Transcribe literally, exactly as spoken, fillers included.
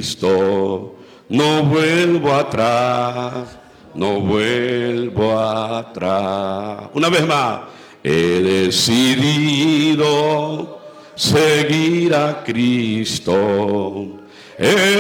Cristo, no vuelvo atrás, no vuelvo atrás. Una vez más, he decidido seguir a Cristo. He